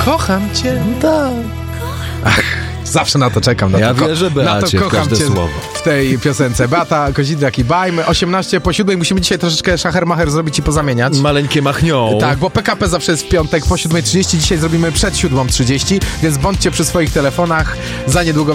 Kocham cię. Tak. Zawsze na to czekam. Ja wierzę Beacie w każde słowo. W tej piosence. Beata Kozidrak i Bajm. 18:07. Musimy dzisiaj troszeczkę szacher-macher zrobić i pozamieniać. Maleńkie machnią. Tak, bo PKP zawsze jest w piątek po 7:30. Dzisiaj zrobimy przed 7:30, więc bądźcie przy swoich telefonach. Za niedługo